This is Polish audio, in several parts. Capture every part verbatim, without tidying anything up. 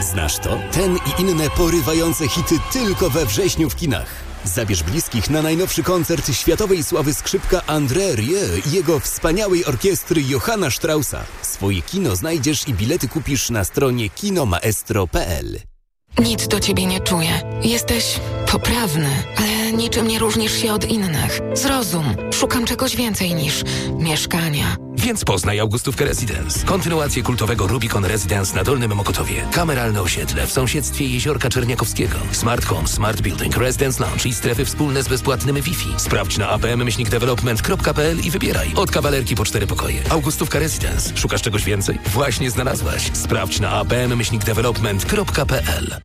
Znasz to? Ten i inne porywające hity tylko we wrześniu w kinach. Zabierz bliskich na najnowszy koncert światowej sławy skrzypka André Rieu i jego wspaniałej orkiestry Johanna Straussa. Swoje kino znajdziesz i bilety kupisz na stronie kinomaestro kropka p l. Nic do ciebie nie czuję. Jesteś poprawny, ale niczym nie różnisz się od innych. Zrozum, szukam czegoś więcej niż mieszkania. Więc poznaj Augustówkę Residence. Kontynuację kultowego Rubicon Residence na Dolnym Mokotowie. Kameralne osiedle w sąsiedztwie Jeziorka Czerniakowskiego. Smart Home, Smart Building, Residence Lounge i strefy wspólne z bezpłatnym Wi-Fi. Sprawdź na a p m myślnik development kropka p l i wybieraj. Od kawalerki po cztery pokoje. Augustówka Residence. Szukasz czegoś więcej? Właśnie znalazłaś. Sprawdź na a p m myślnik development kropka p l.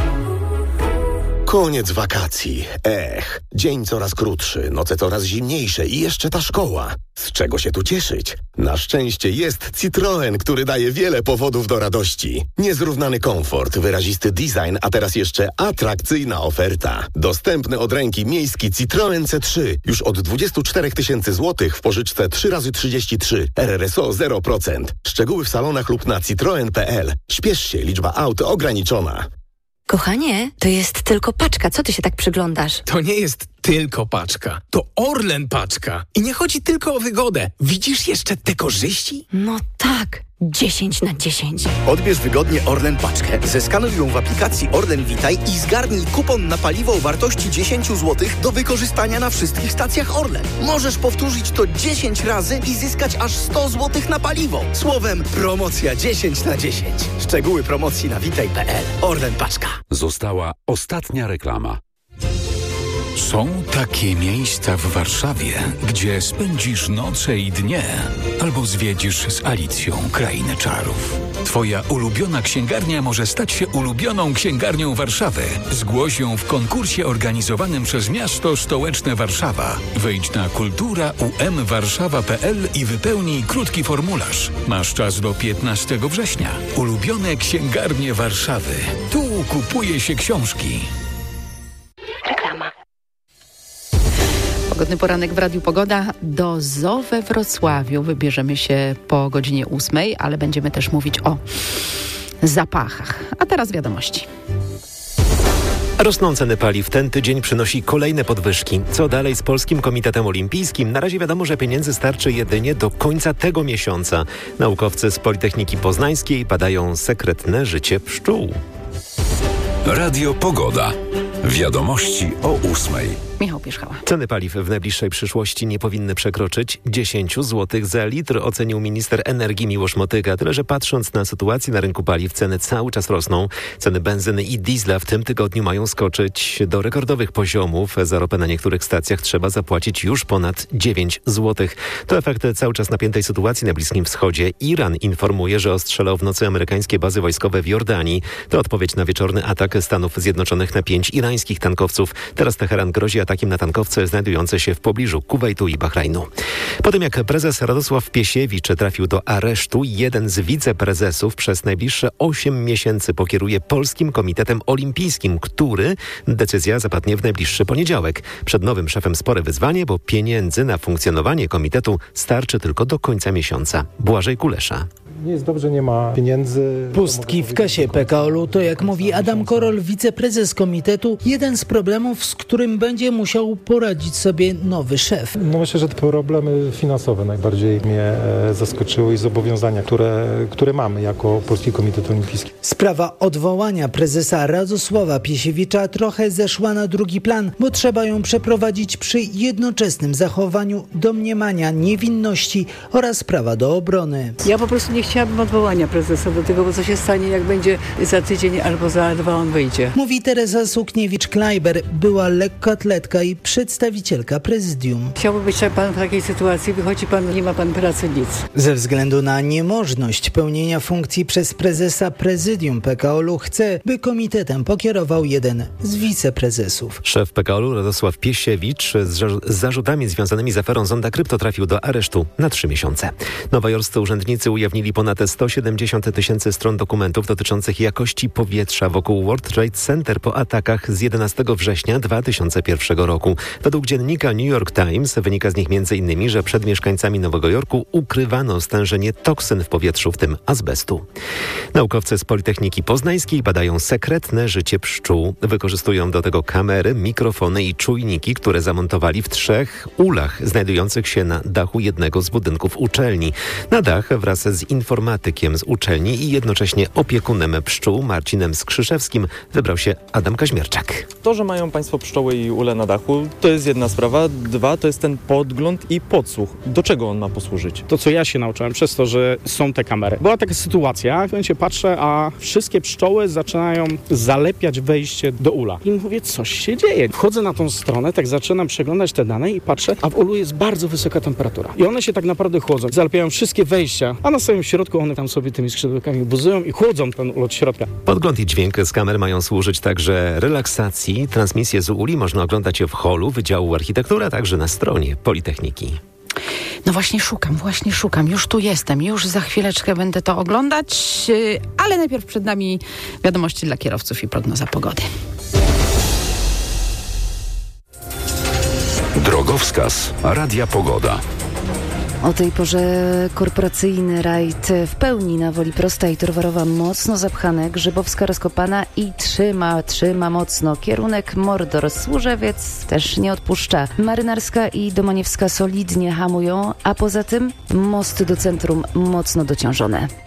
Koniec wakacji. Ech, dzień coraz krótszy, noce coraz zimniejsze i jeszcze ta szkoła. Z czego się tu cieszyć? Na szczęście jest Citroen, który daje wiele powodów do radości. Niezrównany komfort, wyrazisty design, a teraz jeszcze atrakcyjna oferta. Dostępny od ręki miejski Citroen C trzy już od dwadzieścia cztery tysiące złotych w pożyczce trzy razy trzydzieści trzy, R R S O zero procent. Szczegóły w salonach lub na citroen kropka p l. Śpiesz się, liczba aut ograniczona. Kochanie, to jest tylko paczka. Co ty się tak przyglądasz? To nie jest tylko paczka. To Orlen paczka. I nie chodzi tylko o wygodę. Widzisz jeszcze te korzyści? No tak. dziesięć na dziesięć. Odbierz wygodnie Orlen paczkę, zeskanuj ją w aplikacji Orlen Witaj i zgarnij kupon na paliwo o wartości dziesięć złotych do wykorzystania na wszystkich stacjach Orlen. Możesz powtórzyć to dziesięć razy i zyskać aż sto złotych na paliwo. Słowem, promocja dziesięć na dziesięć. Szczegóły promocji na witaj kropka p l. Orlen paczka. Została ostatnia reklama. Są takie miejsca w Warszawie, gdzie spędzisz noce i dnie, albo zwiedzisz z Alicją krainę czarów. Twoja ulubiona księgarnia może stać się ulubioną księgarnią Warszawy. Zgłoś ją w konkursie organizowanym przez Miasto Stołeczne Warszawa. Wejdź na kultura u m warszawa kropka p l i wypełnij krótki formularz. Masz czas do piętnastego września. Ulubione księgarnie Warszawy. Tu kupuje się książki. Reklama. Pogodny poranek w Radiu Pogoda. Do Zoo we Wrocławiu wybierzemy się po godzinie ósmej, ale będziemy też mówić o zapachach. A teraz wiadomości. Rosną ceny paliw. Ten tydzień przynosi kolejne podwyżki. Co dalej z Polskim Komitetem Olimpijskim? Na razie wiadomo, że pieniędzy starczy jedynie do końca tego miesiąca. Naukowcy z Politechniki Poznańskiej badają sekretne życie pszczół. Radio Pogoda. Wiadomości o ósmej. Michał Pierzchała. Ceny paliw w najbliższej przyszłości nie powinny przekroczyć dziesięć złotych za litr, ocenił minister energii Miłosz Motyka. Tyle, że patrząc na sytuację na rynku paliw, ceny cały czas rosną. Ceny benzyny i diesla w tym tygodniu mają skoczyć do rekordowych poziomów. Za ropę na niektórych stacjach trzeba zapłacić już ponad dziewięć złotych. To efekt cały czas napiętej sytuacji na Bliskim Wschodzie. Iran informuje, że ostrzelał w nocy amerykańskie bazy wojskowe w Jordanii. To odpowiedź na wieczorny atak Stanów Zjednoczonych na pięć irańskich tankowców. Teraz Teheran grozi atakiem na tankowce znajdujące się w pobliżu Kuwejtu i Bahrajnu. Po tym jak prezes Radosław Piesiewicz trafił do aresztu, jeden z wiceprezesów przez najbliższe osiem miesięcy pokieruje Polskim Komitetem Olimpijskim, który decyzja zapadnie w najbliższy poniedziałek. Przed nowym szefem spore wyzwanie, bo pieniędzy na funkcjonowanie komitetu starczy tylko do końca miesiąca. Błażej Kulesza. Nie jest dobrze, nie ma pieniędzy. Pustki w kasie P K O L u to, jak mówi Adam Korol, wiceprezes komitetu, jeden z problemów, z którym będzie musiał poradzić sobie nowy szef. No myślę, że te problemy finansowe najbardziej mnie zaskoczyły i zobowiązania, które, które mamy jako Polski Komitet Olimpijski. Sprawa odwołania prezesa Radosława Piesiewicza trochę zeszła na drugi plan, bo trzeba ją przeprowadzić przy jednoczesnym zachowaniu domniemania niewinności oraz prawa do obrony. Ja po prostu nie chciałabym odwołania prezesa do tego, bo co się stanie, jak będzie za tydzień albo za dwa on wyjdzie. Mówi Teresa Sukniewicz-Klajber, była lekkoatletka i przedstawicielka prezydium. Chciałby być pan w takiej sytuacji, wychodzi pan, nie ma pan pracy, nic. Ze względu na niemożność pełnienia funkcji przez prezesa prezydium P K O L u chce, by komitetem pokierował jeden z wiceprezesów. Szef P K O L u Radosław Piesiewicz z, z zarzutami związanymi z aferą Zonda Krypto trafił do aresztu na trzy miesiące. Nowojorscy urzędnicy ujawnili ponad sto siedemdziesiąt tysięcy stron dokumentów dotyczących jakości powietrza wokół World Trade Center po atakach z jedenastego września dwa tysiące pierwszego roku. Według dziennika New York Times wynika z nich między innymi, że przed mieszkańcami Nowego Jorku ukrywano stężenie toksyn w powietrzu, w tym azbestu. Naukowcy z Politechniki Poznańskiej badają sekretne życie pszczół. Wykorzystują do tego kamery, mikrofony i czujniki, które zamontowali w trzech ulach znajdujących się na dachu jednego z budynków uczelni. Na dach wraz z informatykiem z uczelni i jednocześnie opiekunem pszczół Marcinem Skrzyszewskim wybrał się Adam Kaźmierczak. To, że mają Państwo pszczoły i ule na dachu, to jest jedna sprawa. Dwa, to jest ten podgląd i podsłuch. Do czego on ma posłużyć? To, co ja się nauczyłem przez to, że są te kamery. Była taka sytuacja, w momencie patrzę, a wszystkie pszczoły zaczynają zalepiać wejście do ula. I mówię, coś się dzieje. Wchodzę na tą stronę, tak zaczynam przeglądać te dane i patrzę, a w ulu jest bardzo wysoka temperatura. I one się tak naprawdę chłodzą. Zalepiają wszystkie wejścia, a na samym środku one tam sobie tymi skrzydłkami buzują i chłodzą ten ul od środka. Podgląd i dźwięk z kamer mają służyć także relaksacji. Transmisję z uli można oglądać w holu Wydziału Architektury, a także na stronie Politechniki. No właśnie szukam, właśnie szukam. Już tu jestem, już za chwileczkę będę to oglądać, ale najpierw przed nami wiadomości dla kierowców i prognoza pogody. Drogowskaz Radia Pogoda. O tej porze korporacyjny rajd w pełni na Woli Prosta i Torwarowa mocno zapchane, Grzybowska rozkopana i trzyma, trzyma mocno. Kierunek Mordor, Służewiec też nie odpuszcza. Marynarska i Domaniewska solidnie hamują, a poza tym mosty do centrum mocno dociążone.